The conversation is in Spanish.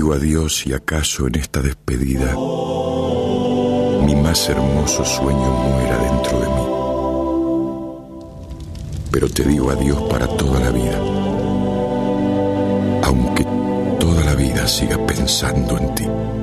digo adiós y acaso en esta despedida mi más hermoso sueño muera dentro de mí. Pero te digo adiós para toda la vida, aunque toda la vida siga pensando en ti.